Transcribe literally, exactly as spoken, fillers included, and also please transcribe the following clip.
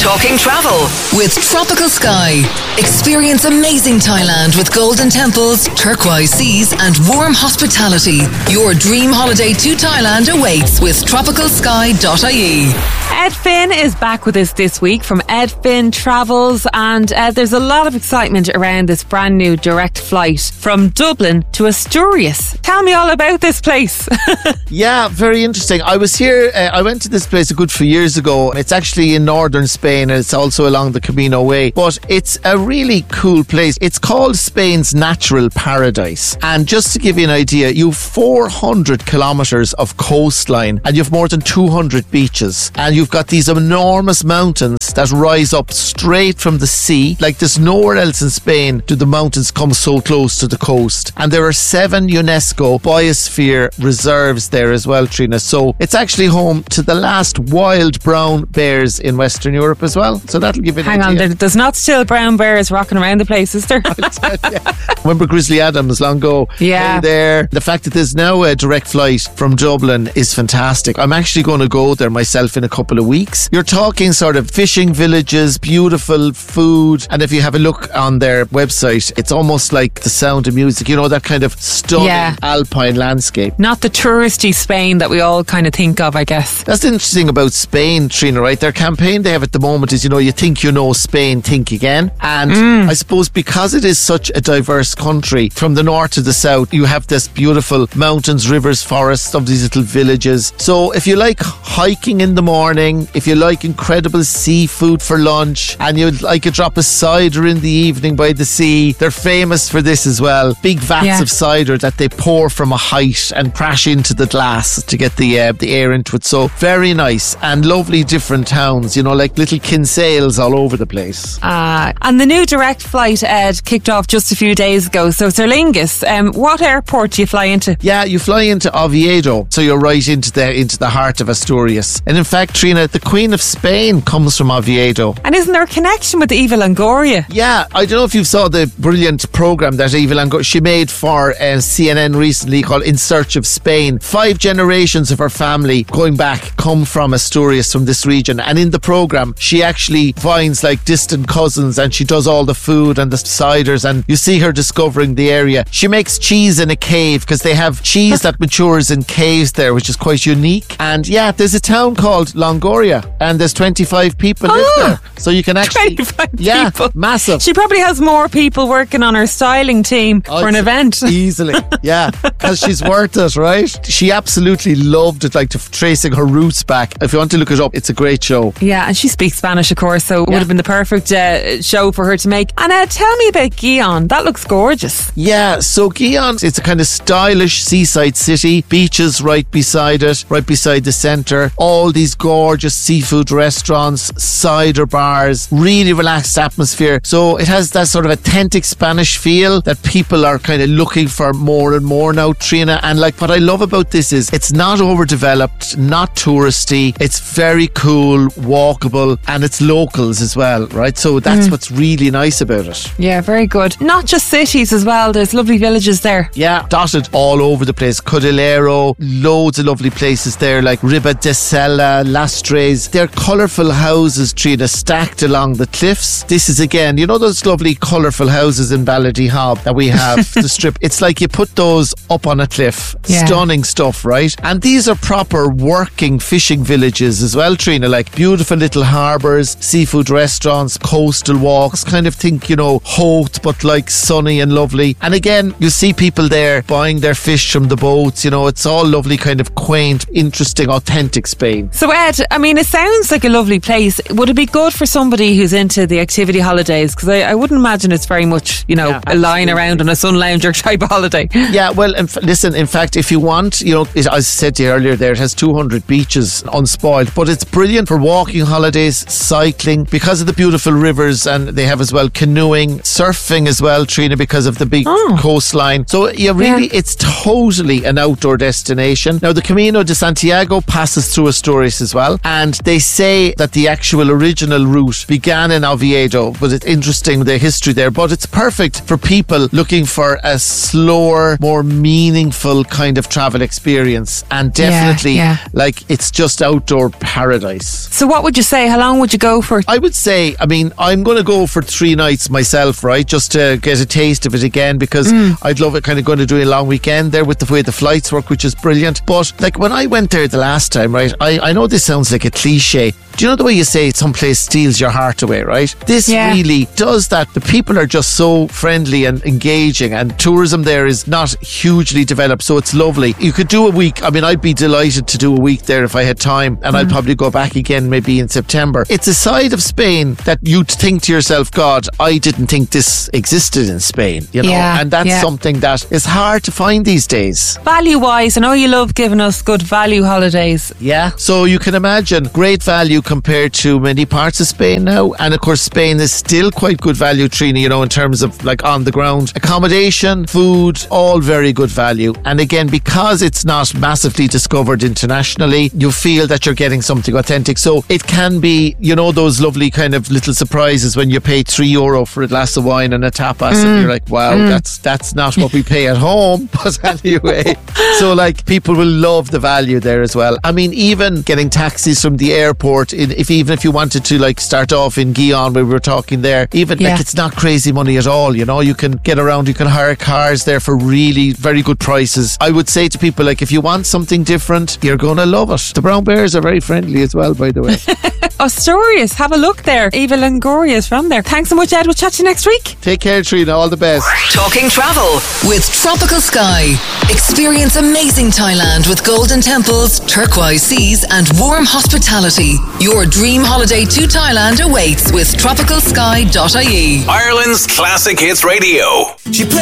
Talking Travel with Tropical Sky. Experience amazing Thailand with golden temples, turquoise seas and warm hospitality. Your dream holiday to Thailand awaits with tropical sky dot I E. Ed Finn is back with us this week from Ed Finn Travels, and uh, there's a lot of excitement around this brand new direct flight from Dublin to Asturias. Tell me all about this place. Yeah, very interesting. I was here, uh, I went to this place a good few years ago. It's actually in northern Spain and it's also along the Camino Way, but it's a really cool place. It's called Spain's Natural Paradise. And just to give you an idea, you've four hundred kilometres of coastline and you've more than two hundred beaches. And you've got these enormous mountains that rise up straight from the sea. Like there's nowhere else in Spain do the mountains come so close to the coast. And there are seven UNESCO biosphere reserves there as well, Trina. So it's actually home to the last wild brown bears in Western Europe as well. So that'll give you an Hang idea. on, there, there's not still brown bears rocking around the place, is there? Yeah. Remember Grizzly Adams long ago? Yeah. Hey there. The fact that there's now a direct flight from Dublin is fantastic. I'm actually going to go there myself in a couple of weeks. You're talking sort of fishing villages, beautiful food, and if you have a look on their website, it's almost like The Sound of Music, you know, that kind of stunning Yeah. alpine landscape. Not the touristy Spain that we all kind of think of, I guess. That's the interesting about Spain, Trina, right? Their campaign they have at the moment is, you know, you think you know Spain, think again. And Mm. I suppose because it is such a diverse country, from the north to the south, you have this beautiful mountains, rivers, forests of these little villages. So if you like hiking in the morning, if you like incredible seafood for lunch, and you'd like a drop of cider in the evening by the sea, they're famous for this as well. Big vats Yeah. of cider that they pour from a height and crash into the glass to get the uh, the air into it. So very nice and lovely different towns, you know, like little Kinsales all over the place. Uh, and the new direct flight, Ed, kicked off just a few days ago. So it's Aer Lingus. Um, what airport do you fly into? Yeah, you fly into Oviedo, so you're right into the into the heart of Asturias. And in fact, Trina, the Queen of Spain comes from Oviedo. And isn't there a connection with Eva Longoria? Yeah, I don't know if you saw the brilliant programme that Eva Longoria she made for uh, C N N recently called In Search of Spain. Five generations of her family going back come from Asturias, from this region. And in the programme, she actually finds like distant cousins and she does all the food and the ciders, and you see her discovering the area. She makes cheese in a cave because they have cheese that matures in caves there, which is quite unique. And yeah, there's a town called Longoria and there's twenty-five people live Ah, there. So you can actually... twenty-five yeah, people. massive. She probably has more people working on her styling team for an I'd- event. Easily, yeah, because she's worth it, right? She absolutely loved it, like to tracing her roots back. If you want to look it up, it's a great show. Yeah, and she speaks Spanish, of course, so it would have been the perfect uh, show for her to make. And uh, tell me about Guion. That looks gorgeous. Yeah, so Guion, it's a kind of stylish seaside city, beaches right beside it, right beside the centre, all these gorgeous seafood restaurants, cider bars, really relaxed atmosphere. So it has that sort of authentic Spanish feel that people are kind of looking for more and more now, Trina. And like what I love about this is it's not overdeveloped, not touristy, it's very cool, walkable, and it's locals as well, right? So that's what's really nice about it. Yeah, very good. Not just cities as well, there's lovely villages there. Yeah, dotted all over the place. Codilero, loads of lovely places there like Riba de Sella, Lastres. They're colourful houses, Trina, stacked along the cliffs. This is again, you know those lovely colourful houses in Ballydehob that we have, the strip. It's like you put those up on a cliff. Yeah. Stunning stuff, right? And these are proper working fishing villages as well, Trina, like beautiful little harbours, seafood restaurants, coastal walks, kind of think, you know, Hoth, but like sunny and lovely. And again, you see people there buying their fish from the boats, you know, it's all lovely, kind of quaint, interesting, authentic Spain. So Ed, I mean, it sounds like a lovely place. Would it be good for somebody who's into the activity holidays? Because I, I wouldn't imagine it's very much, you know, Yeah, a lying around on a sun lounger type of holiday. Yeah, well, in f- listen, in fact, if you want, you know, it, as I said to you earlier there, it has two hundred beaches unspoiled, but it's brilliant for walking holidays, cycling, because of the beautiful rivers, and they have as well canoeing, surfing as well, Trina, because of the big Oh. coastline. So, yeah, really, Yeah. it's totally an outdoor destination. Now, the Camino de Santiago passes through Asturias as well. well. And they say that the actual original route began in Oviedo, but it's interesting the history there. But it's perfect for people looking for a slower, more meaningful kind of travel experience. And definitely, yeah, yeah. like, it's just outdoor paradise. So what would you say? How long would you go for? I would say, I mean, I'm going to go for three nights myself, right? Just to get a taste of it again, because mm. I'd love it kind of going to do a long weekend there with the way the flights work, which is brilliant. But like when I went there the last time, right, I, I know this sounds like a cliche. Do you know the way you say someplace steals your heart away, right? This yeah. really does that. The people are just so friendly and engaging, and tourism there is not hugely developed, so it's lovely. You could do a week. I mean, I'd be delighted to do a week there if I had time, and mm. I'd probably go back again maybe in September. It's a side of Spain that you'd think to yourself, God, I didn't think this existed in Spain, you know? Yeah, and that's yeah. something that is hard to find these days. Value-wise, I know you love giving us good value holidays. Yeah, so you can imagine great value compared to many parts of Spain now. And of course, Spain is still quite good value, Trina, you know, in terms of like on the ground. Accommodation, food, all very good value. And again, because it's not massively discovered internationally, you feel that you're getting something authentic. So it can be, you know, those lovely kind of little surprises when you pay three euro for a glass of wine and a tapas mm. and you're like, wow, mm. that's that's not what we pay at home. But anyway, so like people will love the value there as well. I mean, even getting taxis from the airport, in, if even if you wanted to like start off in Gijón where we were talking there, even yeah. like it's not crazy money at all, you know, you can get around, you can hire cars there for really very good prices. I would say to people, like, if you want something different, you're going to love it. The brown bears are very friendly as well, by the way. Asturias, have a look there. Eva Longoria is from there. Thanks so much, Ed. We'll chat to you next week. Take care, Trina. All the best. Talking travel with Tropical Sky. Experience amazing Thailand with golden temples, turquoise seas and warm hospitality. Your dream holiday to Thailand awaits with tropical sky dot I E. Ireland's Classic Hits Radio. She